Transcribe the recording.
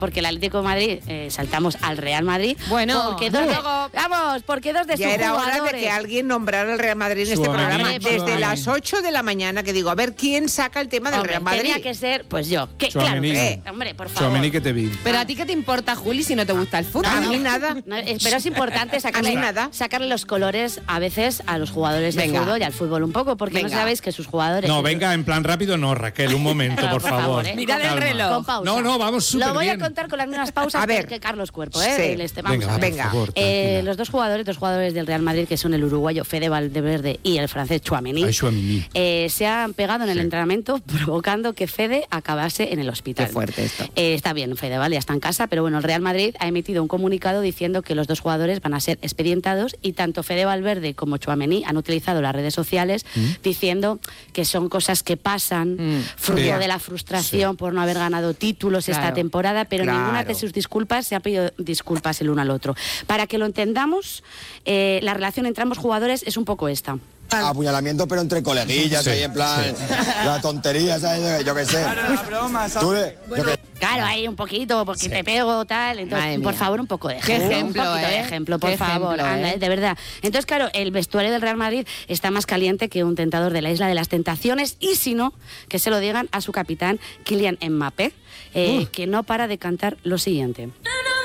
porque el Atlético de Madrid saltamos al Real Madrid. Bueno, porque dos de ya sus era jugadores... hora de que alguien nombrara al Real Madrid en este programa. Desde las 8 de la mañana, que digo, a ver quién saca el tema del Real Madrid. Tenía que ser, pues yo. Claro, hombre, por favor. Tchouaméni, que te vi. Pero a ti qué te importa, Juli, si no te gusta el fútbol. A mí nada. No, pero es importante sacarle los colores a veces a los jugadores de fútbol y al fútbol un poco, porque no sabéis que sus jugadores... No, venga, en plan rápido no, Raquel, un momento, por favor. Mirad el reloj. Con pausa. No, vamos súper bien. Lo voy a contar con las mismas pausas que Carlos Cuerpo, ¿eh? Sí. Vamos a ver. Venga. Por favor, los dos jugadores del Real Madrid, que son el uruguayo Fede Valverde y el francés Tchouaméni, se han pegado en el entrenamiento provocando que Fede acabase en el hospital. Qué fuerte esto. Está bien, Fede, ¿vale? Ya está en casa, pero bueno, el Real Madrid ha emitido un comunicado diciendo que los dos jugadores van a ser expedientados y tanto Fede Valverde como Tchouaméni han utilizado las redes sociales diciendo que son cosas que pasan, fruto de la frustración por no haber ganado títulos esta temporada, pero ninguna de sus disculpas se ha pedido disculpas el uno al otro. Para que lo entendamos, la relación entre ambos jugadores es un poco esta. Apuñalamiento, pero entre coleguillas, ahí en plan, la tontería, ¿sabes? Yo qué sé. Claro, ahí un poquito, porque te pego, tal. Entonces, por favor, un poco de ejemplo. Qué ejemplo, un poquito de ejemplo, por favor. Anda, de verdad. Entonces, claro, el vestuario del Real Madrid está más caliente que un tentador de la Isla de las Tentaciones, y si no, que se lo digan a su capitán, Kylian Mbappé, que no para de cantar lo siguiente.